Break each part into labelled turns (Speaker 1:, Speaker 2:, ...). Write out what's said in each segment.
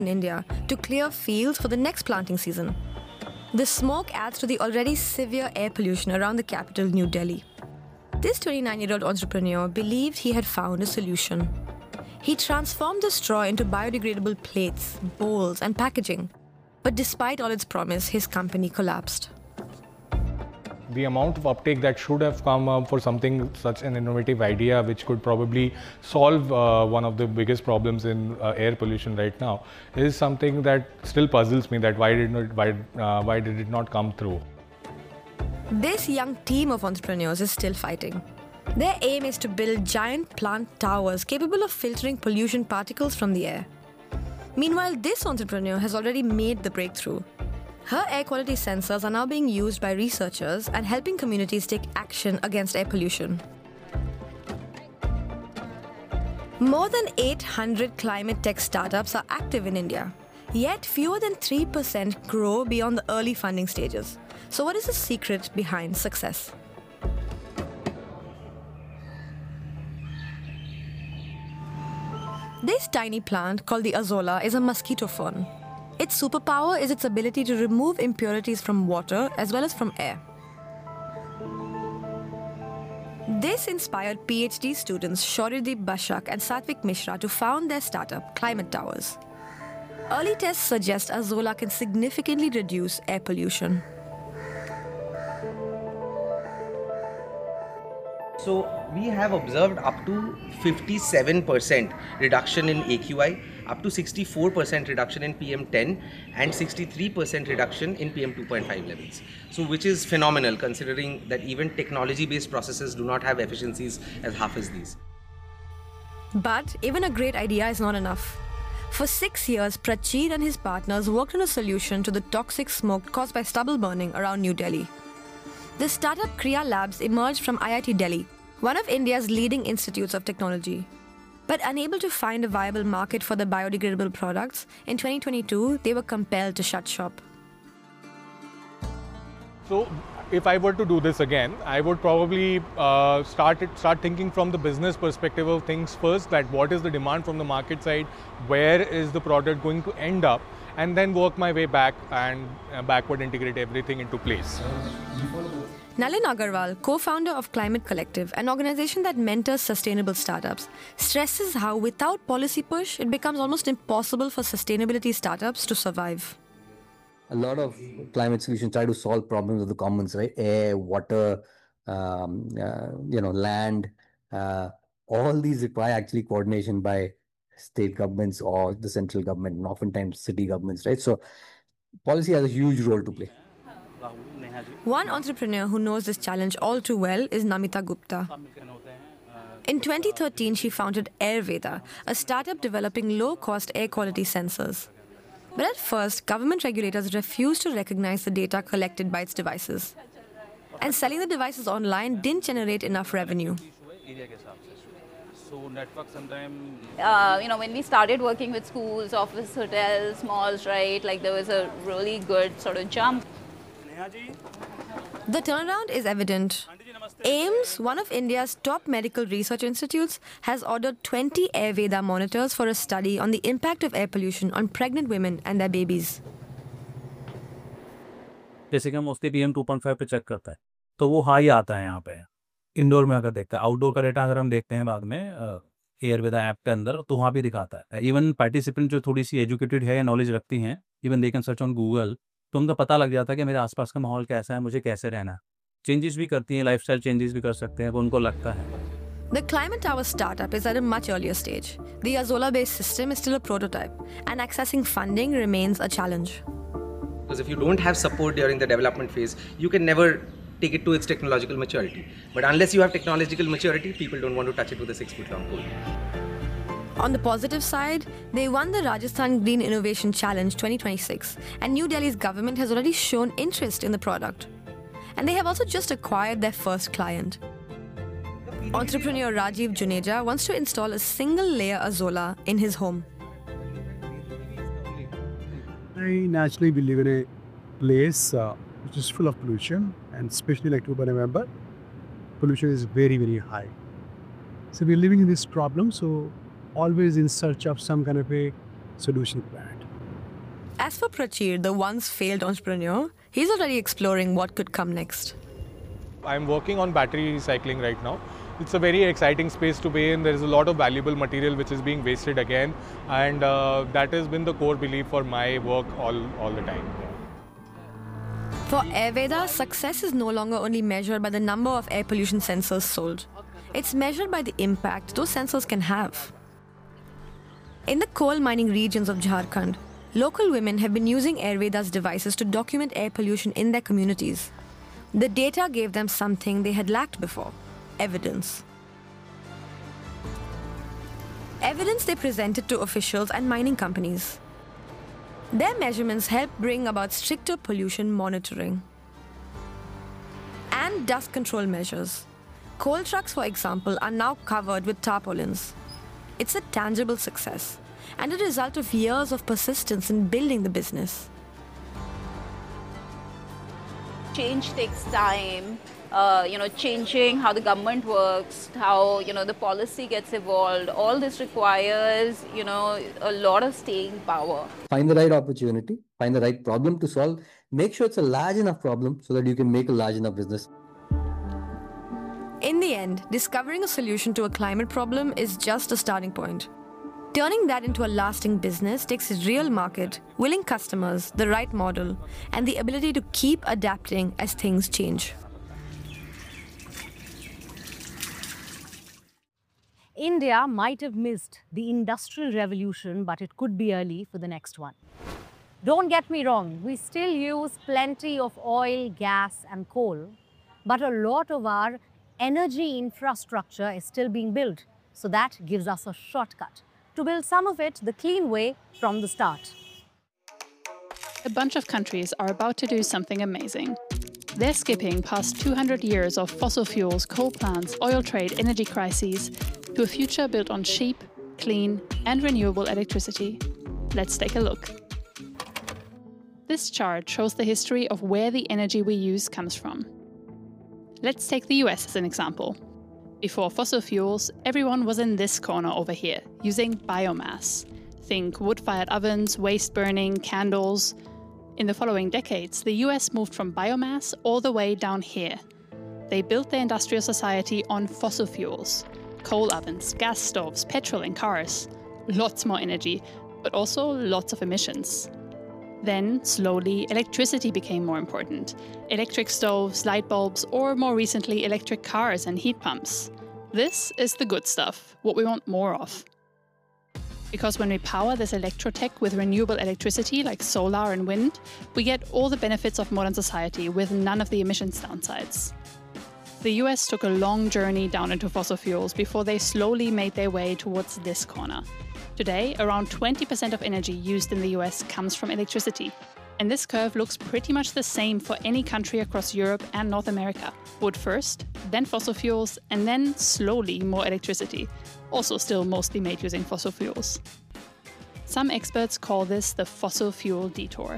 Speaker 1: in India to clear fields for the next planting season. The smoke adds to the already severe air pollution around the capital, New Delhi. This 29-year-old entrepreneur believed he had found a solution. He transformed the straw into biodegradable plates, bowls, and packaging. But despite all its promise, his company collapsed.
Speaker 2: The amount of uptake that should have come up for something such an innovative idea, which could probably solve one of the biggest problems in air pollution right now, is something that still puzzles me. That why did it not come through?
Speaker 1: This young team of entrepreneurs is still fighting. Their aim is to build giant plant towers capable of filtering pollution particles from the air. Meanwhile, this entrepreneur has already made the breakthrough. Her air quality sensors are now being used by researchers and helping communities take action against air pollution. More than 800 climate tech startups are active in India, yet fewer than 3% grow beyond the early funding stages. So what is the secret behind success? This tiny plant called the azolla is a mosquito fern. Its superpower is its ability to remove impurities from water as well as from air. This inspired PhD students Shauryadeep Bashak and Satvik Mishra to found their startup, Climate Towers. Early tests suggest azolla can significantly reduce air pollution.
Speaker 3: So we have observed up to 57% reduction in AQI, up to 64% reduction in PM10 and 63% reduction in PM2.5 levels. So which is phenomenal considering that even technology-based processes do not have efficiencies as half as these.
Speaker 1: But even a great idea is not enough. For 6 years, Prachir and his partners worked on a solution to the toxic smoke caused by stubble burning around New Delhi. The startup Kriya Labs emerged from IIT Delhi, one of India's leading institutes of technology. But unable to find a viable market for the biodegradable products, in 2022, they were compelled to shut shop.
Speaker 2: So, if I were to do this again, I would probably start thinking from the business perspective of things first, that what is the demand from the market side, where is the product going to end up, and then work my way back and backward integrate everything into place.
Speaker 1: Nalin Agarwal, co-founder of Climate Collective, an organization that mentors sustainable startups, stresses how without policy push, it becomes almost impossible for sustainability startups to survive.
Speaker 4: A lot of climate solutions try to solve problems of the commons, right? Air, water, land. All these require actually coordination by state governments or the central government, and oftentimes city governments, right? So policy has a huge role to play.
Speaker 1: One entrepreneur who knows this challenge all too well is Namita Gupta. In 2013, she founded Ayurveda, a startup developing low-cost air quality sensors. But at first, government regulators refused to recognize the data collected by its devices. And selling the devices online didn't generate enough revenue.
Speaker 5: When we started working with schools, office, hotels, malls, right, like there was a really good sort of jump.
Speaker 1: The turnaround is evident. AIIMS, one of India's top medical research institutes, has ordered 20 Ayurveda monitors for a study on the impact of air pollution on pregnant women and their babies.
Speaker 6: जैसे कि हम उसके PM 2.5 पे check करता है तो वो high आता है यहाँ पे इंडोर में अगर देखता है आउटडोर का डेटा अगर हम देखते हैं बाद में एयरवेदा ऐप के अंदर तो वहाँ भी दिखाता है इवन पार्टिसिपेंट जो थोड़ी सी एजुकेटेड है या नॉलेज रखती हैं even they can search on Google तो उनको पता लग जाता है कि मेरे आसपास का माहौल कैसा है मुझे कैसे रहना है चेंजेस भी करती हैं लाइफस्टाइल चेंजेस भी कर सकते हैं वो उनको लगता है
Speaker 1: The Climate Tower startup is at a much earlier stage. The azolla-based system is still a prototype, and accessing funding remains a challenge.
Speaker 3: Because if you don't have support during the development phase, you can never take it to its technological maturity. But unless you have technological maturity, people don't want to touch it with a 6-foot-long pole.
Speaker 1: On the positive side, they won the Rajasthan Green Innovation Challenge 2026, and New Delhi's government has already shown interest in the product. And they have also just acquired their first client. Entrepreneur Rajiv Juneja wants to install a single-layer azolla in his home.
Speaker 7: I naturally we live in a place which is full of pollution, and especially like October, November, pollution is very, very high. So we're living in this problem, so always in search of some kind of a solution plan.
Speaker 1: As for Prachir, the once failed entrepreneur, he's already exploring what could come next.
Speaker 2: I'm working on battery recycling right now. It's a very exciting space to be in. There is a lot of valuable material which is being wasted again, and that has been the core belief for my work all the time.
Speaker 1: For Ayurveda, success is no longer only measured by the number of air pollution sensors sold. It's measured by the impact those sensors can have. In the coal mining regions of Jharkhand, local women have been using Ayurveda's devices to document air pollution in their communities. The data gave them something they had lacked before: evidence. Evidence they presented to officials and mining companies. Their measurements helped bring about stricter pollution monitoring and dust control measures. Coal trucks, for example, are now covered with tarpaulins. It's a tangible success and a result of years of persistence in building the business.
Speaker 5: Change takes time, changing how the government works, how, the policy gets evolved. All this requires, a lot of staying power.
Speaker 4: Find the right opportunity, find the right problem to solve, make sure it's a large enough problem so that you can make a large enough business.
Speaker 1: In the end, discovering a solution to a climate problem is just a starting point. Turning that into a lasting business takes a real market, willing customers, the right model, and the ability to keep adapting as things change.
Speaker 8: India might have missed the Industrial Revolution, but it could be early for the next one. Don't get me wrong, we still use plenty of oil, gas and coal, but a lot of our energy infrastructure is still being built, so that gives us a shortcut to build some of it the clean way from the start.
Speaker 9: A bunch of countries are about to do something amazing. They're skipping past 200 years of fossil fuels, coal plants, oil trade, energy crises, to a future built on cheap, clean, and renewable electricity. Let's take a look. This chart shows the history of where the energy we use comes from. Let's take the US as an example. Before fossil fuels, everyone was in this corner over here, using biomass. Think wood-fired ovens, waste burning, candles. In the following decades, the US moved from biomass all the way down here. They built their industrial society on fossil fuels. Coal ovens, gas stoves, petrol in cars. Lots more energy, but also lots of emissions. Then, slowly, electricity became more important. Electric stoves, light bulbs, or more recently, electric cars and heat pumps. This is the good stuff, what we want more of. Because when we power this electrotech with renewable electricity like solar and wind, we get all the benefits of modern society with none of the emissions downsides. The US took a long journey down into fossil fuels before they slowly made their way towards this corner. Today, around 20% of energy used in the US comes from electricity. And this curve looks pretty much the same for any country across Europe and North America. Wood first, then fossil fuels, and then slowly more electricity. Also still mostly made using fossil fuels. Some experts call this the fossil fuel detour.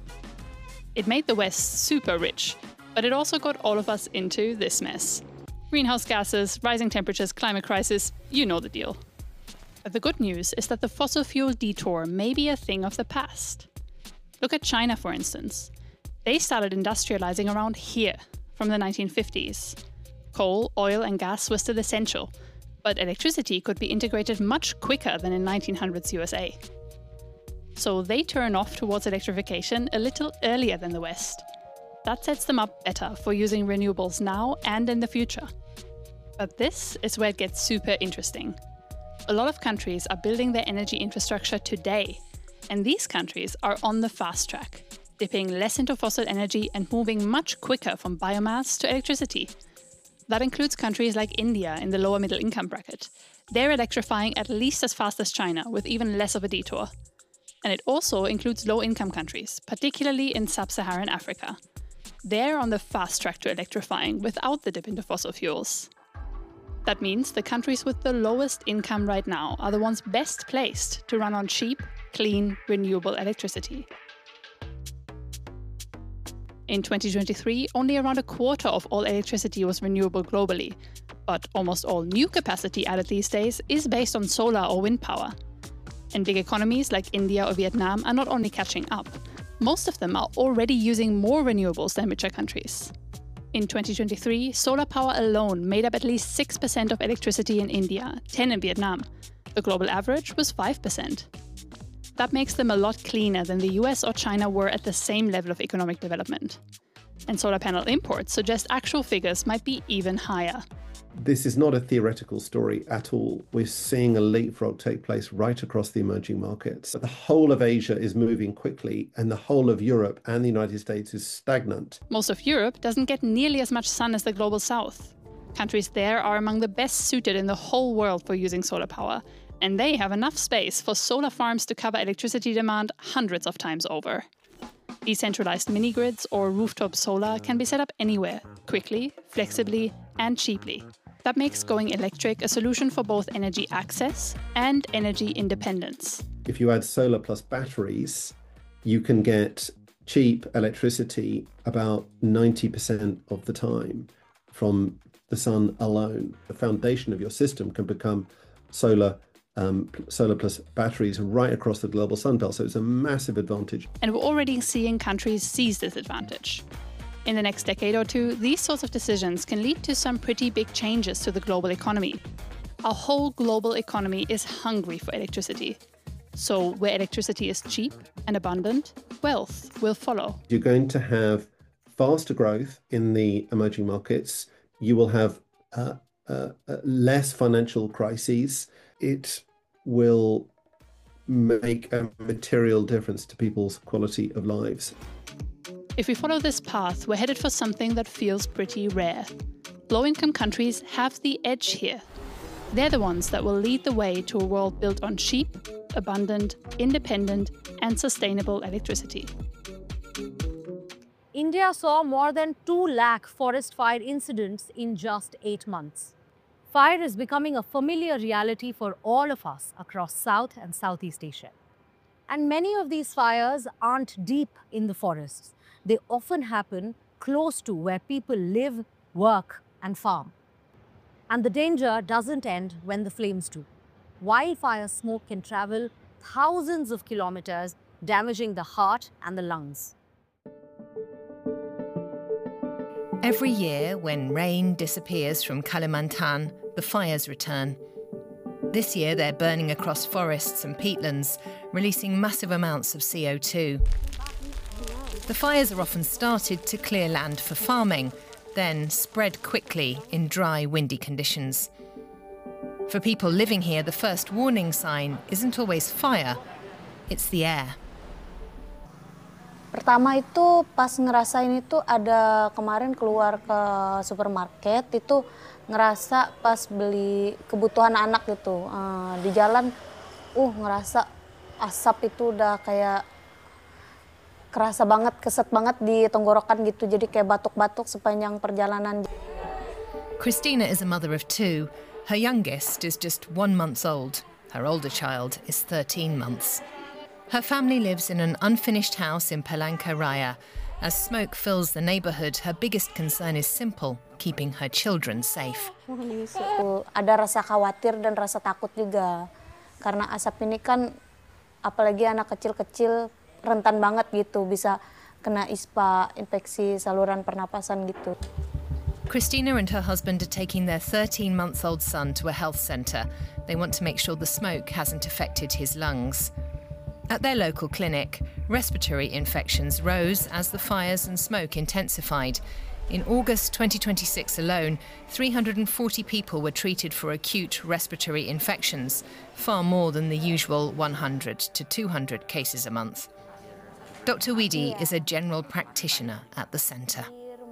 Speaker 9: It made the West super rich, but it also got all of us into this mess. Greenhouse gases, rising temperatures, climate crisis, you know the deal. But the good news is that the fossil fuel detour may be a thing of the past. Look at China, for instance. They started industrializing around here, from the 1950s. Coal, oil, and gas were still essential, but electricity could be integrated much quicker than in 1900s USA. So they turn off towards electrification a little earlier than the West. That sets them up better for using renewables now and in the future. But this is where it gets super interesting. A lot of countries are building their energy infrastructure today, and these countries are on the fast track, dipping less into fossil energy and moving much quicker from biomass to electricity. That includes countries like India in the lower middle income bracket. They're electrifying at least as fast as China, with even less of a detour. And it also includes low-income countries, particularly in sub-Saharan Africa. They're on the fast track to electrifying without the dip into fossil fuels. That means the countries with the lowest income right now are the ones best placed to run on cheap, clean, renewable electricity. In 2023, only around a quarter of all electricity was renewable globally, but almost all new capacity added these days is based on solar or wind power. And big economies like India or Vietnam are not only catching up, most of them are already using more renewables than richer countries. In 2023, solar power alone made up at least 6% of electricity in India, 10% in Vietnam. The global average was 5%. That makes them a lot cleaner than the US or China were at the same level of economic development. And solar panel imports suggest actual figures might be even higher.
Speaker 10: This is not a theoretical story at all. We're seeing a leapfrog take place right across the emerging markets. The whole of Asia is moving quickly, and the whole of Europe and the United States is stagnant.
Speaker 9: Most of Europe doesn't get nearly as much sun as the global south. Countries there are among the best suited in the whole world for using solar power, and they have enough space for solar farms to cover electricity demand hundreds of times over. Decentralized mini-grids or rooftop solar can be set up anywhere, quickly, flexibly, and cheaply. That makes going electric a solution for both energy access and energy independence.
Speaker 10: If you add solar plus batteries, you can get cheap electricity about 90% of the time from the sun alone. The foundation of your system can become solar plus batteries right across the global sun belt. So it's a massive advantage.
Speaker 9: And we're already seeing countries seize this advantage. In the next decade or two, these sorts of decisions can lead to some pretty big changes to the global economy. Our whole global economy is hungry for electricity. So where electricity is cheap and abundant, wealth will follow.
Speaker 10: You're going to have faster growth in the emerging markets. You will have less financial crises. It will make a material difference to people's quality of lives.
Speaker 9: If we follow this path, we're headed for something that feels pretty rare. Low-income countries have the edge here. They're the ones that will lead the way to a world built on cheap, abundant, independent, and sustainable electricity.
Speaker 8: India saw more than 2 lakh forest fire incidents in just 8 months. Fire is becoming a familiar reality for all of us across South and Southeast Asia. And many of these fires aren't deep in the forests. They often happen close to where people live, work, and farm. And the danger doesn't end when the flames do. Wildfire smoke can travel thousands of kilometers, damaging the heart and the lungs.
Speaker 11: Every year, when rain disappears from Kalimantan, the fires return. This year, they're burning across forests and peatlands, releasing massive amounts of CO2. The fires are often started to clear land for farming, then spread quickly in dry, windy conditions. For people living here, the first warning sign isn't always fire, it's the air.
Speaker 12: Pertama itu pas ngerasain itu ada kemarin keluar ke supermarket itu ngerasa pas beli kebutuhan anak gitu di jalan ngerasa asap itu udah kayak kerasa banget, keset banget di tenggorokan gitu, jadi kayak batuk-batuk sepanjang perjalanan.
Speaker 11: Christina is a mother of 2. Her youngest is just 1 month old. Her older child is 13 months. Her family lives in an unfinished house in Palangkaraya. As smoke fills the neighborhood, her biggest concern is simple, keeping her children safe.
Speaker 12: Ada rasa khawatir dan rasa takut juga. Karena asap ini kan, apalagi anak kecil-kecil, rentan banget gitu, bisa kena ISPA, infeksi saluran pernapasan gitu.
Speaker 11: Christina and her husband are taking their 13-month-old son to a health centre. They want to make sure the smoke hasn't affected his lungs. At their local clinic, respiratory infections rose as the fires and smoke intensified. In August 2026 alone, 340 people were treated for acute respiratory infections, far more than the usual 100 to 200 cases a month. Dr. Widi is a general practitioner at the centre.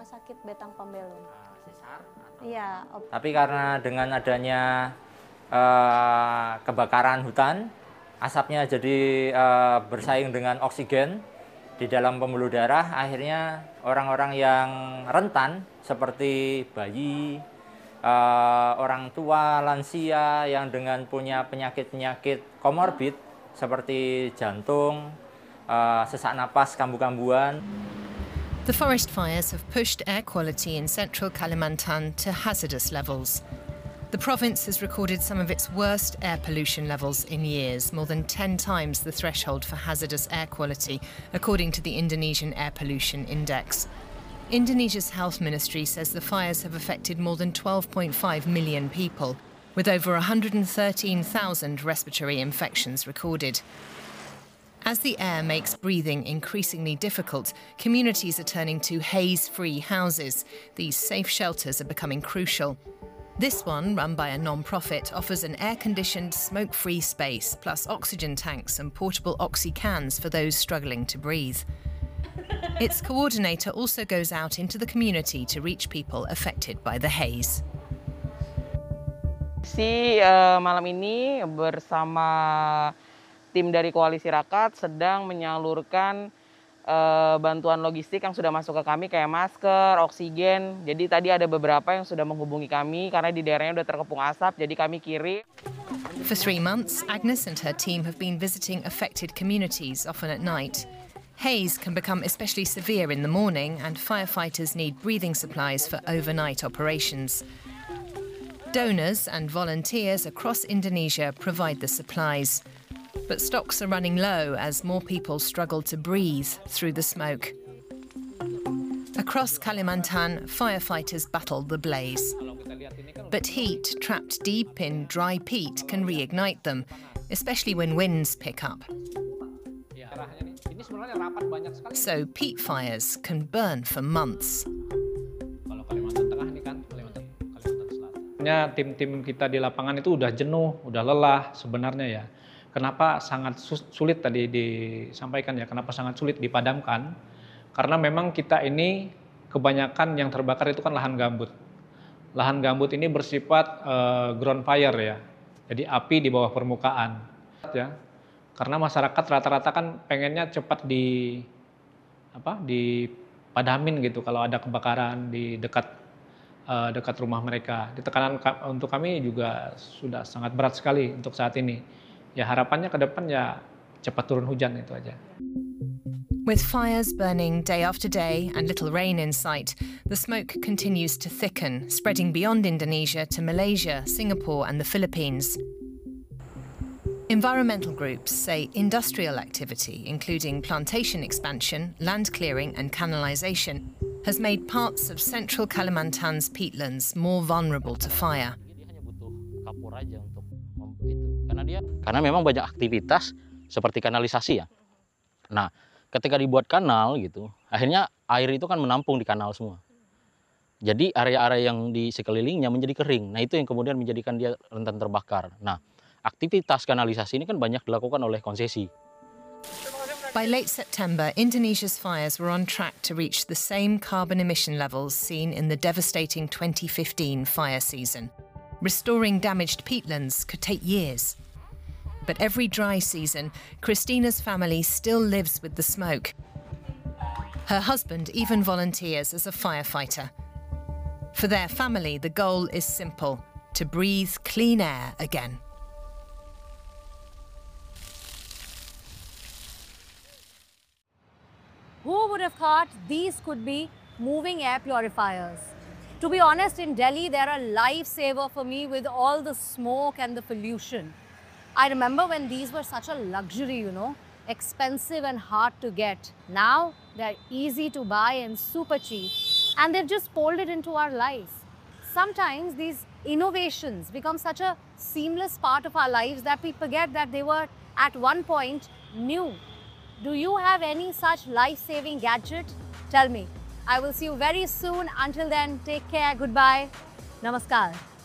Speaker 13: Tapi karena dengan adanya kebakaran hutan, asapnya jadi bersaing dengan oksigen di dalam pembuluh darah, akhirnya orang-orang yang rentan seperti bayi, orang tua, lansia yang dengan punya penyakit-penyakit komorbid seperti jantung, sesak napas, kambuh-kambuhan.
Speaker 11: The forest fires have pushed air quality in central Kalimantan to hazardous levels. The province has recorded some of its worst air pollution levels in years, more than 10 times the threshold for hazardous air quality, according to the Indonesian Air Pollution Index. Indonesia's health ministry says the fires have affected more than 12.5 million people, with over 113,000 respiratory infections recorded. As the air makes breathing increasingly difficult, communities are turning to haze-free houses. These safe shelters are becoming crucial. This one, run by a non-profit, offers an air-conditioned, smoke-free space, plus oxygen tanks and portable oxy cans for those struggling to breathe. Its coordinator also goes out into the community to reach people affected by the haze.
Speaker 14: Malam ini bersama tim dari Koalisi Rakyat sedang menyalurkan bantuan logistik yang sudah masuk ke kami kayak masker, oksigen. Jadi tadi ada beberapa yang sudah menghubungi kami karena di daerahnya udah terkepung asap, jadi kami kirim.
Speaker 11: For 3 months, Agnes and her team have been visiting affected communities, often at night. Haze can become especially severe in the morning, and firefighters need breathing supplies for overnight operations. Donors and volunteers across Indonesia provide the supplies. But stocks are running low as more people struggle to breathe through the smoke. Across Kalimantan, firefighters battle the blaze. But heat trapped deep in dry peat can reignite them, especially when winds pick up. So peat fires can burn for months.
Speaker 15: Tim-tim kita di lapangan itu udah jenuh, udah lelah sebenarnya ya. Kenapa sangat sulit tadi disampaikan ya, kenapa sangat sulit dipadamkan? Karena memang kita ini kebanyakan yang terbakar itu kan lahan gambut. Lahan gambut ini bersifat ground fire ya, jadi api di bawah permukaan. Ya. Karena masyarakat rata-rata kan pengennya cepat dipadamin gitu kalau ada kebakaran di dekat rumah mereka. Tekanan untuk kami juga sudah sangat berat sekali untuk saat ini. Ya harapannya ke depan ya cepat turun hujan itu aja.
Speaker 11: With fires burning day after day and little rain in sight, the smoke continues to thicken, spreading beyond Indonesia to Malaysia, Singapore and the Philippines. Environmental groups say industrial activity, including plantation expansion, land clearing and canalisation, has made parts of central Kalimantan's peatlands more vulnerable to fire.
Speaker 16: Karena memang banyak aktivitas seperti kanalisasi ya. Nah, ketika dibuat kanal gitu, akhirnya air itu kan menampung di kanal semua. Jadi area-area yang di sekelilingnya menjadi kering. Nah, itu yang kemudian menjadikan dia rentan terbakar. Nah, aktivitas kanalisasi ini kan banyak dilakukan oleh konsesi.
Speaker 11: By late September, Indonesia's fires were on track to reach the same carbon emission levels seen in the devastating 2015 fire season. Restoring damaged peatlands could take years. But every dry season, Christina's family still lives with the smoke. Her husband even volunteers as a firefighter. For their family, the goal is simple: to breathe clean air again.
Speaker 8: Who would have thought these could be moving air purifiers? To be honest, in Delhi, they're a lifesaver for me with all the smoke and the pollution. I remember when these were such a luxury, you know, expensive and hard to get. Now, they're easy to buy and super cheap, and they've just folded into our lives. Sometimes these innovations become such a seamless part of our lives that we forget that they were at one point new. Do you have any such life-saving gadget? Tell me. I will see you very soon. Until then, take care. Goodbye. Namaskar.